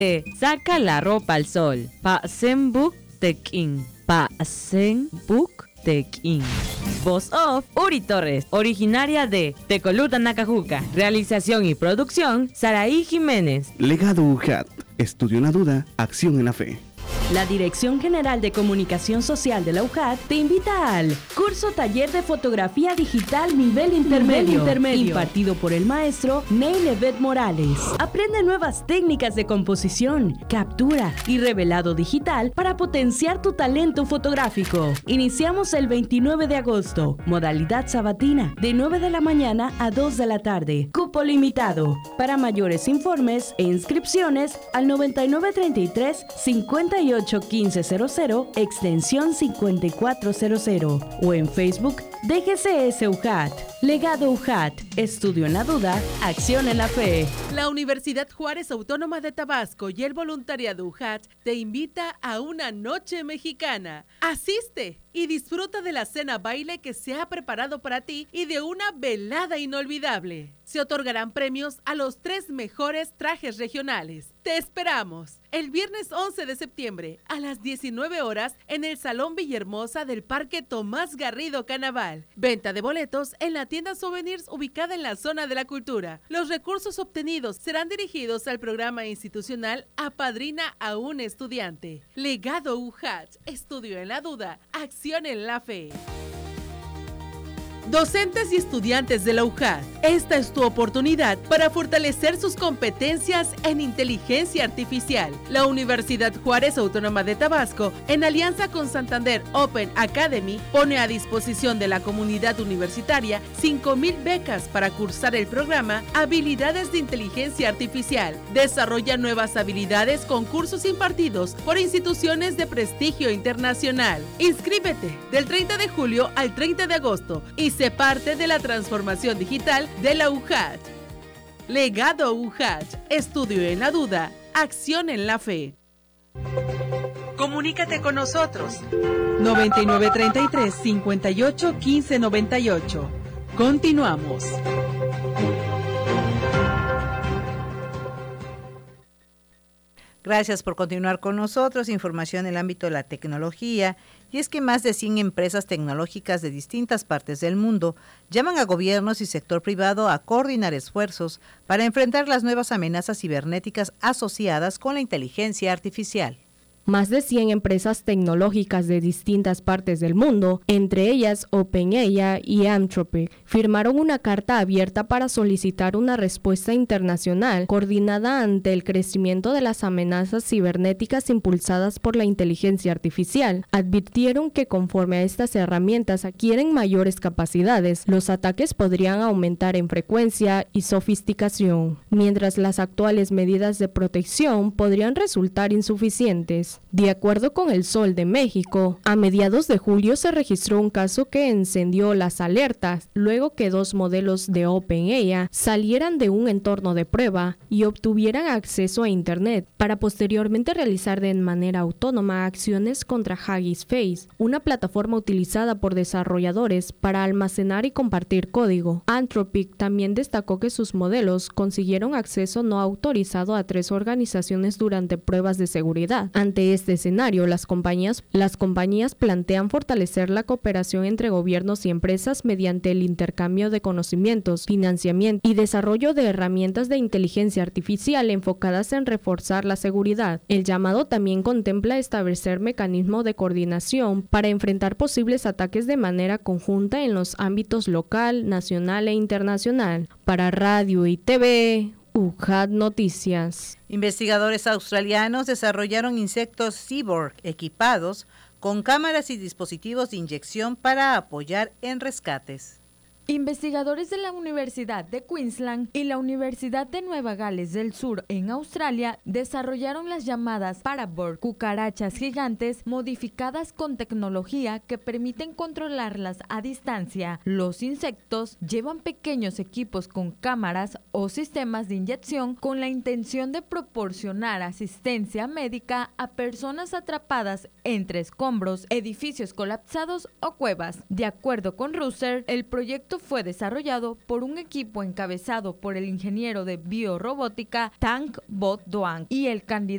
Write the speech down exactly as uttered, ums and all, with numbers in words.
Eh, saca la ropa al sol. Pasen buk tekin. Pasen buk tekin. Voz off, Uri Torres, originaria de Tecoluta, Nacajuca. Realización y producción, Saraí Jiménez. Legado U J A T. Estudio en la duda, acción en la fe. La Dirección General de Comunicación Social de la U J A T te invita al curso Taller de Fotografía Digital Nivel Intermedio, Nivel intermedio. impartido por el maestro Neilevet Morales. Aprende nuevas técnicas de composición, captura y revelado digital para potenciar tu talento fotográfico. Iniciamos el veintinueve de agosto, modalidad sabatina, de nueve de la mañana a dos de la tarde. Cupo limitado. Para mayores informes e inscripciones al noventa y nueve treinta y tres cincuenta y ocho quince cero cero, extensión cincuenta y cuatro cero cero, o en Facebook D G C S U J A T. Legado U J A T. Estudio en la duda, acción en la fe. La Universidad Juárez Autónoma de Tabasco y el voluntariado U J A T te invita a una noche mexicana. Asiste y disfruta de la cena baile que se ha preparado para ti y de una velada inolvidable. Se otorgarán premios a los tres mejores trajes regionales. Te esperamos el viernes once de septiembre a las diecinueve horas en el Salón Villahermosa del Parque Tomás Garrido Canaval. Venta de boletos en la tienda Souvenirs ubicada en la zona de la cultura. Los recursos obtenidos serán dirigidos al programa institucional Apadrina a un estudiante. Legado U J A T. Estudio en la duda, acción en la fe. Docentes y estudiantes de la U J A T, esta es tu oportunidad para fortalecer sus competencias en inteligencia artificial. La Universidad Juárez Autónoma de Tabasco, en alianza con Santander Open Academy, pone a disposición de la comunidad universitaria cinco mil becas para cursar el programa Habilidades de Inteligencia Artificial. Desarrolla nuevas habilidades con cursos impartidos por instituciones de prestigio internacional. Inscríbete del treinta de julio al treinta de agosto y sé parte de la transformación digital de la U J A T. Legado U J A T. Estudio en la duda, acción en la fe. Comunícate con nosotros. noventa y nueve treinta y tres cincuenta y ocho quince noventa y ocho. Continuamos. Gracias por continuar con nosotros. Información en el ámbito de la tecnología. Y es que más de cien empresas tecnológicas de distintas partes del mundo llaman a gobiernos y sector privado a coordinar esfuerzos para enfrentar las nuevas amenazas cibernéticas asociadas con la inteligencia artificial. Más de cien empresas tecnológicas de distintas partes del mundo, entre ellas OpenAI y Anthropic, firmaron una carta abierta para solicitar una respuesta internacional coordinada ante el crecimiento de las amenazas cibernéticas impulsadas por la inteligencia artificial. Advirtieron que conforme a estas herramientas adquieren mayores capacidades, los ataques podrían aumentar en frecuencia y sofisticación, mientras las actuales medidas de protección podrían resultar insuficientes. De acuerdo con El Sol de México, a mediados de julio se registró un caso que encendió las alertas luego que dos modelos de OpenAI salieran de un entorno de prueba y obtuvieran acceso a Internet para posteriormente realizar de manera autónoma acciones contra Hugging Face, una plataforma utilizada por desarrolladores para almacenar y compartir código. Anthropic también destacó que sus modelos consiguieron acceso no autorizado a tres organizaciones durante pruebas de seguridad. Ante este escenario, las compañías, las compañías plantean fortalecer la cooperación entre gobiernos y empresas mediante el intercambio de conocimientos, financiamiento y desarrollo de herramientas de inteligencia artificial enfocadas en reforzar la seguridad. El llamado también contempla establecer mecanismos de coordinación para enfrentar posibles ataques de manera conjunta en los ámbitos local, nacional e internacional. Para Radio y T V, U J A T Noticias. Investigadores australianos desarrollaron insectos cyborg equipados con cámaras y dispositivos de inyección para apoyar en rescates. Investigadores de la Universidad de Queensland y la Universidad de Nueva Gales del Sur en Australia desarrollaron las llamadas Paraborg, cucarachas gigantes modificadas con tecnología que permiten controlarlas a distancia. Los insectos llevan pequeños equipos con cámaras o sistemas de inyección con la intención de proporcionar asistencia médica a personas atrapadas entre escombros, edificios colapsados o cuevas. De acuerdo con Ruser, el proyecto fue desarrollado por un equipo encabezado por el ingeniero de biorrobótica Tang Bot Doan y el candidato